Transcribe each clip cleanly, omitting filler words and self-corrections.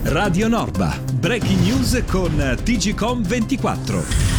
Radio Norba, breaking news con TGcom 24.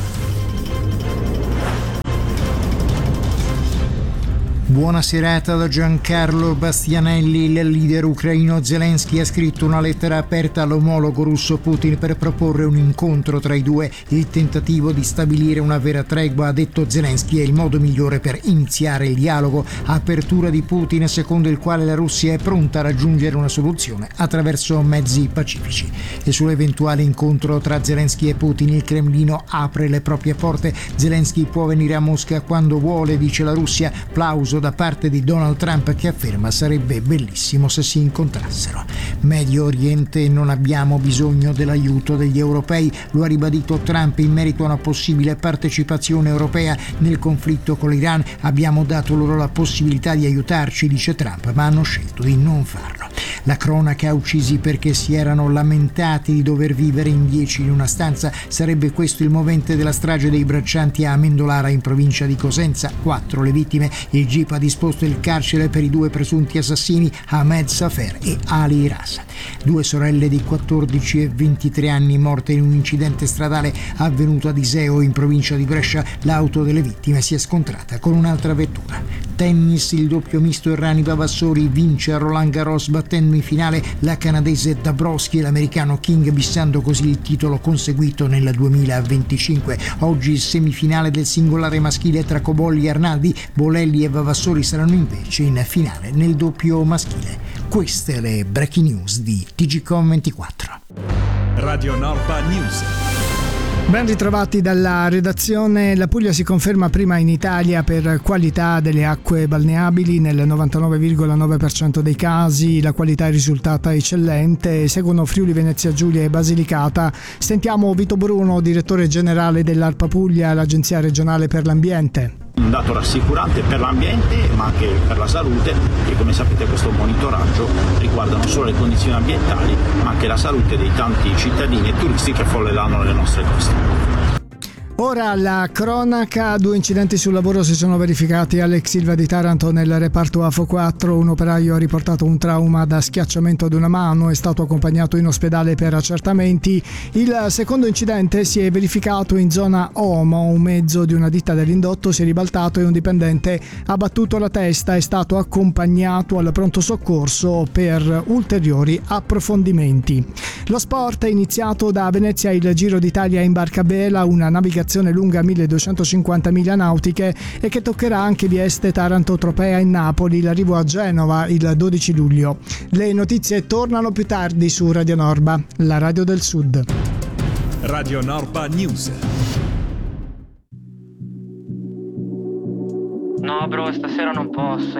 Buona serata da Giancarlo Bastianelli. Il leader ucraino Zelensky ha scritto una lettera aperta all'omologo russo Putin per proporre un incontro tra i due. Il tentativo di stabilire una vera tregua, ha detto Zelensky, è il modo migliore per iniziare il dialogo. Apertura di Putin secondo il quale la Russia è pronta a raggiungere una soluzione attraverso mezzi pacifici. E sull'eventuale incontro tra Zelensky e Putin il Cremlino apre le proprie porte. Zelensky può venire a Mosca quando vuole, dice la Russia. Plauso da parte di Donald Trump, che afferma sarebbe bellissimo se si incontrassero. Medio Oriente, non abbiamo bisogno dell'aiuto degli europei, lo ha ribadito Trump in merito a una possibile partecipazione europea nel conflitto con l'Iran. Abbiamo dato loro la possibilità di aiutarci, dice Trump, ma hanno scelto di non farlo. La cronaca ha uccisi perché si erano lamentati di dover vivere in 10 in una stanza. Sarebbe questo il movente della strage dei braccianti a Amendolara in provincia di Cosenza. 4 le vittime. Il GIP ha disposto il carcere per i 2 presunti assassini, Ahmed Safer e Ali Rasa. 2 sorelle di 14 e 23 anni morte in un incidente stradale avvenuto ad Iseo in provincia di Brescia. L'auto delle vittime si è scontrata con un'altra vettura. Tennis, il doppio misto Errani Vavassori vince a Roland Garros battendo in finale la canadese Dabrowski e l'americano King, bissando così il titolo conseguito nel 2025. Oggi semifinale del singolare maschile tra Cobolli e Arnaldi. Bolelli e Vavassori saranno invece in finale nel doppio maschile. Queste le breaking news di TGcom 24. Radio Norba News. Ben ritrovati dalla redazione. La Puglia si conferma prima in Italia per qualità delle acque balneabili. Nel 99,9% dei casi la qualità è risultata eccellente. Seguono Friuli, Venezia Giulia e Basilicata. Sentiamo Vito Bruno, direttore generale dell'ARPA Puglia, l'Agenzia regionale per l'ambiente. Un dato rassicurante per l'ambiente ma anche per la salute, che come sapete questo monitoraggio riguarda non solo le condizioni ambientali ma anche la salute dei tanti cittadini e turisti che affolleranno le nostre coste. Ora la cronaca. 2 incidenti sul lavoro si sono verificati all'ex Ilva di Taranto nel reparto AFO 4. Un operaio ha riportato un trauma da schiacciamento ad una mano, è stato accompagnato in ospedale per accertamenti. Il secondo incidente si è verificato in zona Omo. Un mezzo di una ditta dell'indotto si è ribaltato e un dipendente ha battuto la testa. È stato accompagnato al pronto soccorso per ulteriori approfondimenti. Lo sport è iniziato da Venezia il Giro d'Italia in barca a vela, una navigazione lunga 1250 miglia nautiche e che toccherà anche Vieste, Taranto, Tropea e Napoli. L'arrivo a Genova il 12 luglio. Le notizie tornano più tardi su Radio Norba, la radio del Sud. Radio Norba News. No bro, stasera non posso,